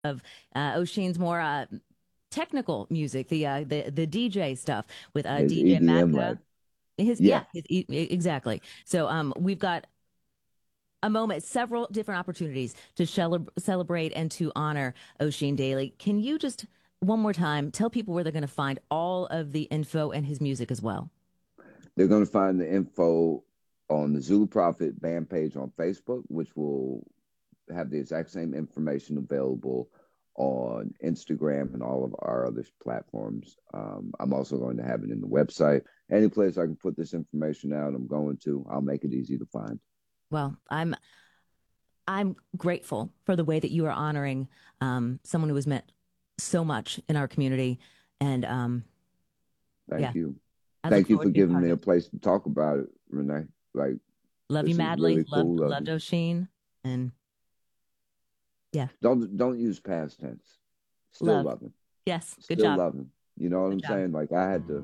of O'Sheen's more technical music, the DJ stuff with His DJ EDM Macca. life. Yeah, Exactly. So we've got a moment, several different opportunities to celebrate and to honor O'Sheen Daly. Can you just one more time tell people where they're going to find all of the info and his music as well? they're going to find the info on the Zulu Prophet band page on Facebook, which will have the exact same information available on Instagram and all of our other platforms. I'm also going to have it in the website. Any place I can put this information out, I'm going to. I'll make it easy to find. Well, I'm grateful for the way that you are honoring someone who has meant so much in our community, and yeah, Thank you. I look Thank you forward for to being giving part me of a it. place to talk about it, Renee. Like, Love you this is madly. really Loved cool of loved you. O'Sheen, and yeah, Don't use past tense. Still love. love him. Yes, good Still job. love him. You know what Good I'm job. saying? Like I had to.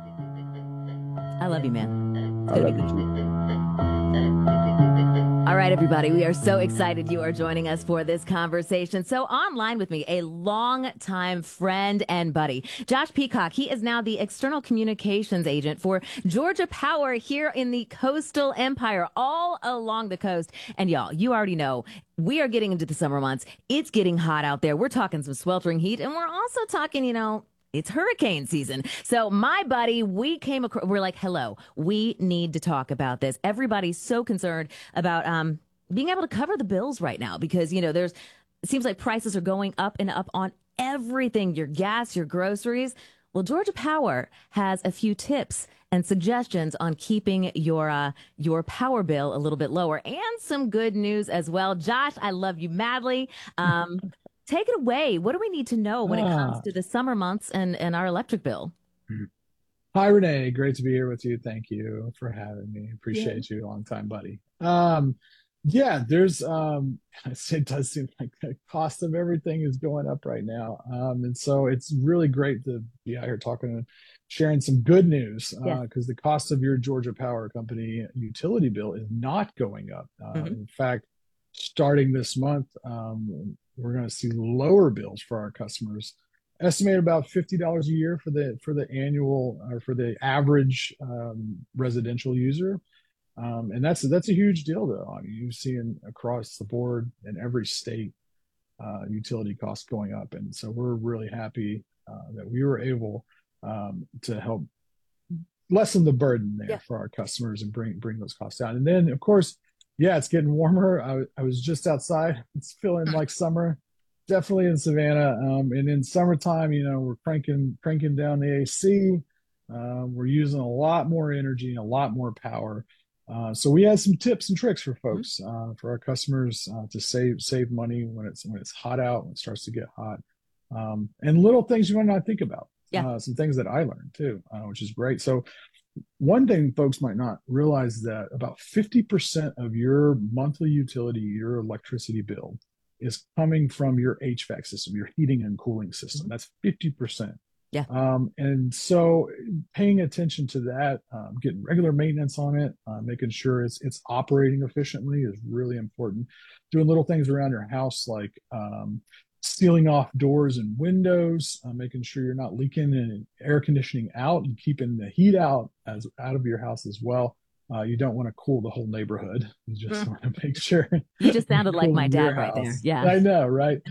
I love you, man. It's I gonna be love you good. too. All right, everybody, we are so excited you are joining us for this conversation. So, online with me, a longtime friend and buddy, Josh Peacock. He is now the external communications agent for Georgia Power here in the coastal empire, all along the coast. And y'all, you already know we are getting into the summer months. It's getting hot out there. We're talking some sweltering heat, and we're also talking, it's hurricane season. So my buddy, we came across, we're like, hello, we need to talk about this. Everybody's so concerned about being able to cover the bills right now because, it seems like prices are going up and up on everything, your gas, your groceries. Well, Georgia Power has a few tips and suggestions on keeping your power bill a little bit lower and some good news as well. Josh, I love you madly. Take it away. What do we need to know when it comes Ah, to the summer months and our electric bill? hi Renee, great to be here with you. Thank you for having me. Yeah. Appreciate you, long time buddy. Yeah, there's it does seem like the cost of everything is going up right now. And so it's really great to be out here talking and sharing some good news Yes. because the cost of your Georgia Power Company utility bill is not going up. Hmm. In fact, starting this month, we're going to see lower bills for our customers estimate about $50 a year for the annual or for the average residential user, and that's a huge deal though. I mean, you've seen across the board in every state utility costs going up, and so we're really happy that we were able to help lessen the burden there Yeah. for our customers and bring those costs down. And then of course, yeah, it's getting warmer. I was just outside. It's feeling like summer, definitely in Savannah. And in summertime, we're cranking down the AC. We're using a lot more energy and a lot more power. So we had some tips and tricks for Mhm. folks, for our customers, to save money when it's hot out, when it starts to get hot, and little things you might not think about. Yeah. Some things that I learned too, which is great. So one thing folks might not realize is that about 50% of your monthly utility, your electricity bill, is coming from your HVAC system, your heating and cooling system. Mhm. That's 50%. Yeah. And so paying attention to that, getting regular maintenance on it, making sure it's operating efficiently is really important. Doing little things around your house like sealing off doors and windows, making sure you're not leaking and air conditioning out and keeping the heat out of your house as well. You don't want to cool the whole neighborhood. You just Mm. want to make sure You just you're sounded like my cooling your dad right there. house. Yeah. I know, right?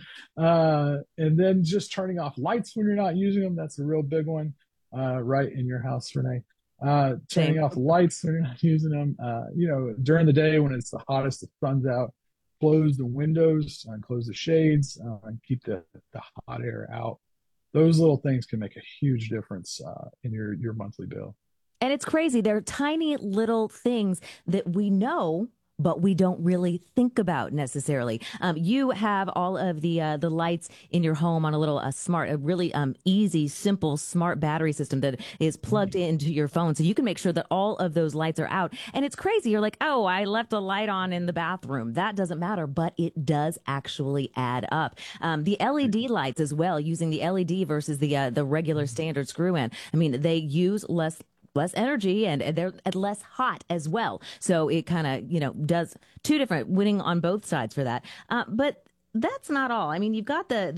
And then just turning off lights when you're not using them. That's a real big one, right in your house, Renee. Turning Same. off lights when you're not using them. During the day when it's the hottest, the sun's out, close the windows and close the shades, and keep the hot air out. Those little things can make a huge difference in your monthly bill. And it's crazy. They're tiny little things that we know, but we don't really think about necessarily. You have all of the lights in your home on a little smart, a really easy, simple, smart battery system that is plugged into your phone, so you can make sure that all of those lights are out. And it's crazy. You're like, oh, I left a light on in the bathroom. That doesn't matter, but it does actually add up. The LED lights as well, using the LED versus the regular standard screw in. I mean, they use less energy and they're less hot as well. So it kind of, does two different winning on both sides for that. But that's not all. I mean, you've got the